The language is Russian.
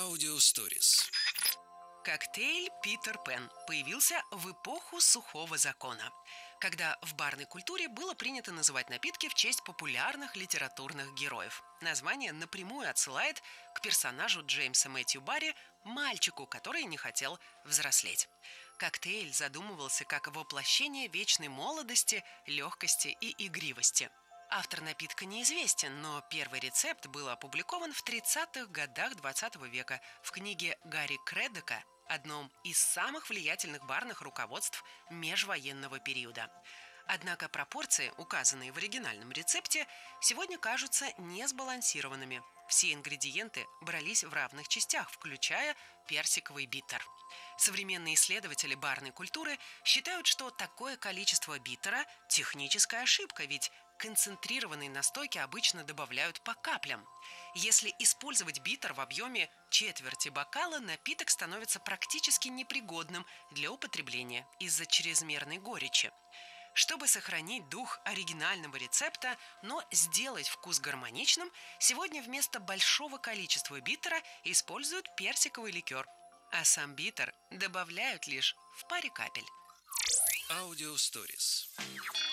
Аудиосторис. Коктейль «Питер Пен» появился в эпоху сухого закона, когда в барной культуре было принято называть напитки в честь популярных литературных героев. Название напрямую отсылает к персонажу Джеймса Мэтью Барри, мальчику, который не хотел взрослеть. Коктейль задумывался как воплощение вечной молодости, легкости и игривости. Автор напитка неизвестен, но первый рецепт был опубликован в 30-х годах 20 века в книге Гарри Кредока, одном из самых влиятельных барных руководств межвоенного периода. Однако пропорции, указанные в оригинальном рецепте, сегодня кажутся несбалансированными. Все ингредиенты брались в равных частях, включая персиковый биттер. Современные исследователи барной культуры считают, что такое количество биттера – техническая ошибка, ведь концентрированные настойки обычно добавляют по каплям. Если использовать биттер в объеме четверти бокала, напиток становится практически непригодным для употребления из-за чрезмерной горечи. Чтобы сохранить дух оригинального рецепта, но сделать вкус гармоничным, сегодня вместо большого количества биттера используют персиковый ликер, а сам биттер добавляют лишь в паре капель. Аудиосторис.